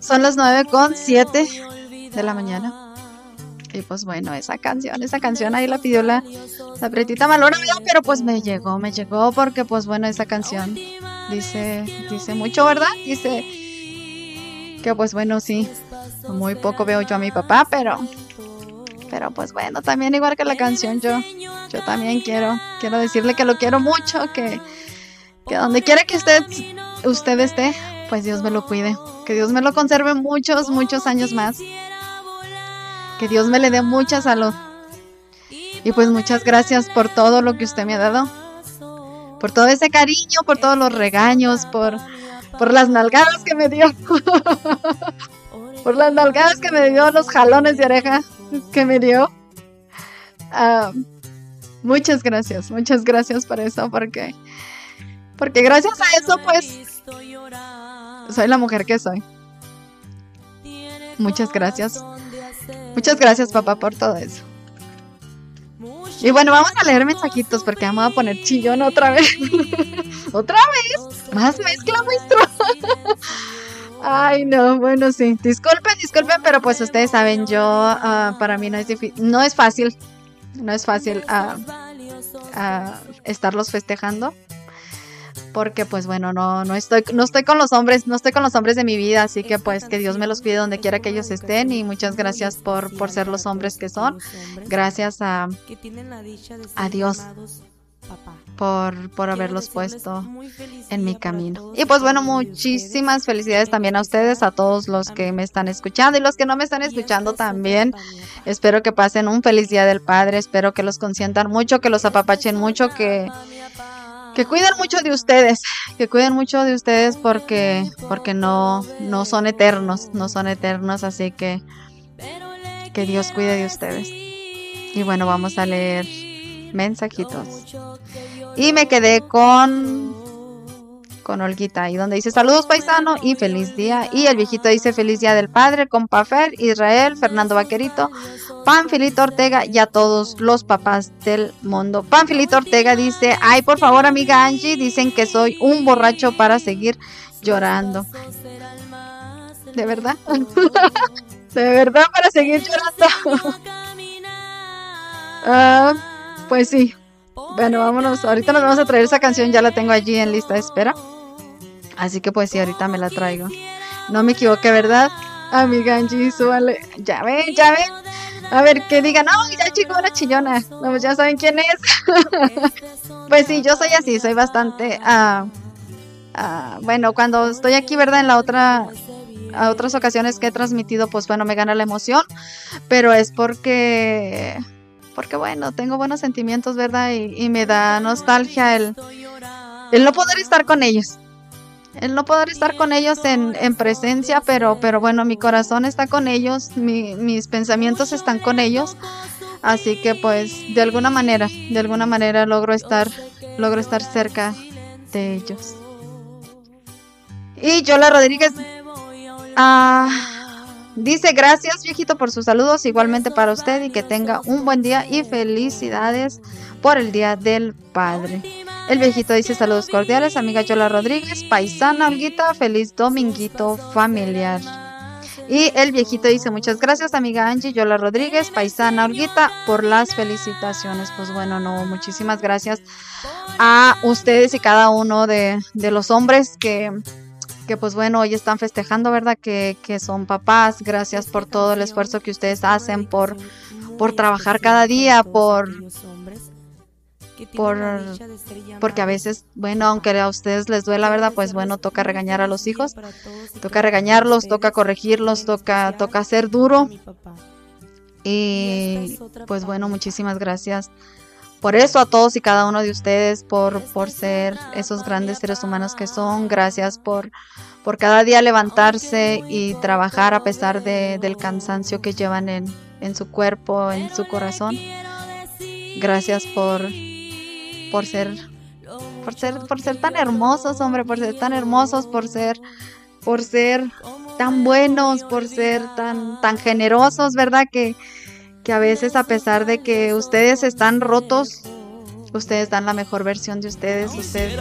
Son las 9:07 de la mañana. Y pues bueno, esa canción ahí la pidió la Pretita Malora, ¿verdad? Pero pues me llegó porque pues bueno, esa canción dice mucho, ¿verdad? Dice que pues bueno, sí, muy poco veo yo a mi papá, pero pues bueno, también igual que la canción, yo también quiero decirle que lo quiero mucho, que donde quiera que usted esté, pues Dios me lo cuide, que Dios me lo conserve muchos, muchos años más, que Dios me le dé mucha salud. Y pues muchas gracias por todo lo que usted me ha dado, por todo ese cariño, por todos los regaños, por las nalgadas que me dio, por las nalgadas que me dio, los jalones de oreja que me dio. Muchas gracias por eso, porque gracias a eso pues soy la mujer que soy. Muchas gracias papá por todo eso. Y bueno, vamos a leer mensajitos porque vamos a poner chillón otra vez. ¿Otra vez? Más mezcla, maestro. Ay, no, bueno, sí. Disculpen, pero pues ustedes saben, yo, para mí no es fácil estarlos festejando. Porque pues bueno, no estoy con los hombres de mi vida, así que pues que Dios me los cuide donde quiera que ellos estén, y muchas gracias por ser los hombres que son. Gracias a Dios por haberlos puesto en mi camino. Y pues bueno, muchísimas felicidades también a ustedes, a todos los que me están escuchando y los que no me están escuchando también. Espero que pasen un feliz Día del Padre, espero que los consientan mucho, que los apapachen mucho, que cuiden mucho de ustedes, porque no son eternos, así que Dios cuide de ustedes. Y bueno, vamos a leer mensajitos. Y me quedé con Olguita, y donde dice saludos paisano y feliz día. Y el viejito dice feliz Día del Padre, compa Fer, Israel, Fernando Vaquerito, Panfilito Ortega y a todos los papás del mundo. Panfilito Ortega dice, ay, por favor, amiga Angie, dicen que soy un borracho para seguir llorando. ¿De verdad? ¿De verdad para seguir llorando? Pues sí. Bueno, vámonos. Ahorita nos vamos a traer esa canción, ya la tengo allí en lista de espera. Así que pues sí, ahorita me la traigo. No me equivoqué, ¿verdad? Amiga Angie, súbale. Ya ven. A ver, que digan, no, ya chico, una chillona. No, pues ya saben quién es. Pues sí, yo soy así, soy bastante... bueno, cuando estoy aquí, ¿verdad? A otras ocasiones que he transmitido, pues bueno, me gana la emoción. Pero es porque bueno, tengo buenos sentimientos, ¿verdad? Y me da nostalgia el no poder estar con ellos. El no poder estar con ellos en presencia, pero bueno, mi corazón está con ellos, mis pensamientos están con ellos, así que pues de alguna manera logro estar cerca de ellos. Y Yola Rodríguez dice gracias viejito por sus saludos, igualmente para usted, y que tenga un buen día y felicidades por el Día del Padre. El viejito dice saludos cordiales, amiga Yola Rodríguez, paisana Olguita, feliz dominguito familiar. Y el viejito dice muchas gracias, amiga Angie, Yola Rodríguez, paisana Olguita, por las felicitaciones. Pues bueno, no, muchísimas gracias a ustedes y cada uno de los hombres que pues bueno, hoy están festejando, ¿verdad? Que son papás. Gracias por todo el esfuerzo que ustedes hacen, por trabajar cada día, porque a veces, bueno, aunque a ustedes les duela, ¿verdad? Pues bueno, toca regañar a los hijos, toca regañarlos, toca corregirlos, toca ser duro. Y pues bueno, muchísimas gracias por eso a todos y cada uno de ustedes, por ser esos grandes seres humanos que son. Gracias por cada día levantarse y trabajar a pesar del cansancio que llevan en su cuerpo, en su corazón. Gracias por ser tan hermosos, hombre, por ser tan hermosos, por ser tan buenos, por ser tan generosos, ¿verdad? Que a veces, a pesar de que ustedes están rotos, ustedes dan la mejor versión de ustedes